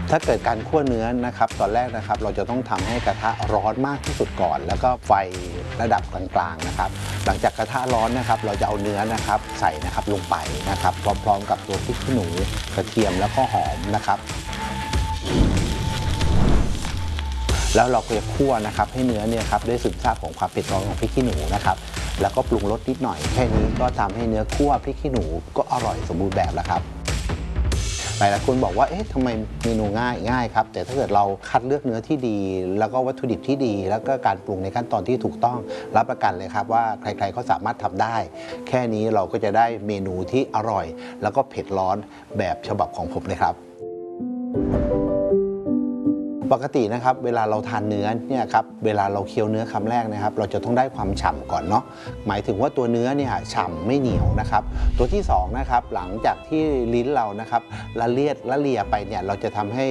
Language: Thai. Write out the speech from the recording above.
ถ้าเกิดการคั่วเนื้อนะครับตอนแรกนะครับเราจะต้องทำให้กระทะร้อนมากที่สุดก่อนแล้วก็ไฟระดับกลางๆนะครับหลังจากกระทะร้อนนะครับเราจะเอาเนื้อนะครับใส่นะครับลงไปนะครับพร้อมๆกับตัวพริกขี้หนูกระเทียมแล้วก็หอมนะครับแล้วเราก็จะคั่วนะครับให้เนื้อเนี่ยครับได้ซึมซาบของความเผ็ดร้อนของพริกขี้หนูนะครับแล้วก็ปรุงรสนิดหน่อยแค่นี้ก็ทำให้เนื้อคั่วพริกขี้หนูก็อร่อยสมบูรณ์แบบแล้วครับหลายคนบอกว่าเอ๊ะทำไมเมนูง่ายครับแต่ถ้าเกิดเราคัดเลือกเนื้อที่ดีแล้วก็วัตถุดิบที่ดีแล้วก็การปรุงในขั้นตอนที่ถูกต้องรับประกันเลยครับว่าใครๆก็สามารถทำได้แค่นี้เราก็จะได้เมนูที่อร่อยแล้วก็เผ็ดร้อนแบบฉบับของผมเลยครับปกตินะครับเวลาเราทานเนื้อเนี่ยครับเวลาเราเคี้ยวเนื้อคำแรกนะครับเราจะต้องได้ความฉ่ำก่อนเนาะหมายถึงว่าตัวเนื้อเนี่ยฉ่ำไม่เหนียวนะครับตัวที่2นะครับหลังจากที่ลิ้นเรานะครับละเลียดละเลียไปเนี่ยเราจะทำให้